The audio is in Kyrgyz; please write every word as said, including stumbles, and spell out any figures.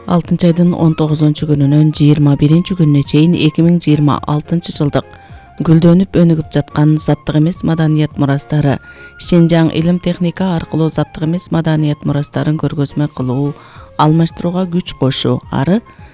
алтынчы айдын он тогузунчу күнүнөн жыйырма биринчи күнүнө чейин эки миң жыйырма алтынчы жылдык гүлдөнүп өнүгүп жаткан заттык эмес маданият мурастары Шинжаң илим техника аркылуу заттык эмес маданият мурастарын көргөзмө кылуу, алмаштырууга күч кошуу, ары